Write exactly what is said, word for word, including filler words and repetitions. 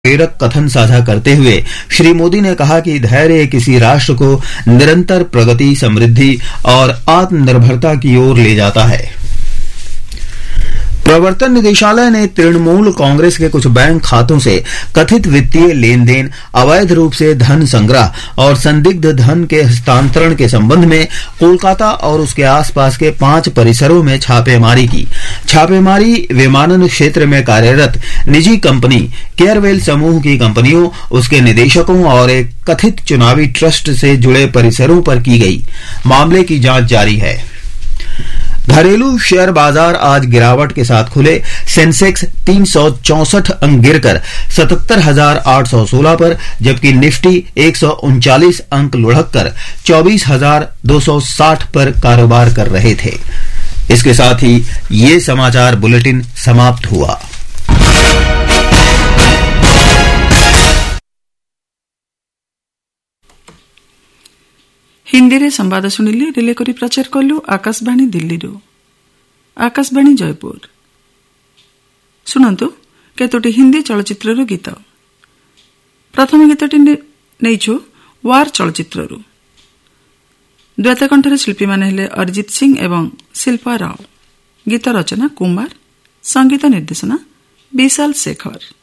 प्रेरक कथन साझा करते हुए श्री मोदी ने कहा कि धैर्य किसी राष्ट्र को निरंतर प्रगति, समृद्धि और आत्मनिर्भरता की ओर ले जाता है। प्रवर्तन निदेशालय ने तृणमूल कांग्रेस के कुछ बैंक खातों से कथित वित्तीय लेन देन, अवैध रूप से धन संग्रह और संदिग्ध धन के हस्तांतरण के संबंध में कोलकाता और उसके आसपास के पांच परिसरों में छापेमारी की। छापेमारी विमानन क्षेत्र में कार्यरत निजी कंपनी केयरवेल समूह की कंपनियों, उसके निदेशकों और एक कथित चुनावी ट्रस्ट से जुड़े परिसरों पर की गई। मामले की जांच जारी है। घरेलू शेयर बाजार आज गिरावट के साथ खुले। सेंसेक्स तीन सौ चौसठ अंक गिरकर सतहत्तर हजार आठ सौ सोलह पर, जबकि निफ्टी एक सौ उनचालीस अंक लुढ़ककर चौबीस हजार दो सौ साठ पर कारोबार कर रहे थे। इसके साथ ही ये समाचार बुलेटिन समाप्त हुआ। हिंदी संवाद शुणिले रिले करी प्रचार कलु आकाशवाणी दिल्ली आकाशवाणी जयपुर। शुणु केतोटी हिंदी चलचित्र गीत। प्रथम गीतटी नैछु वार चलचित्र। द्वैतकंठर शिल्पी माने हेले अरिजित सिंह एवं शिल्पा राव। गीत रचना कुमार, संगीत निर्देशना विशाल शेखर।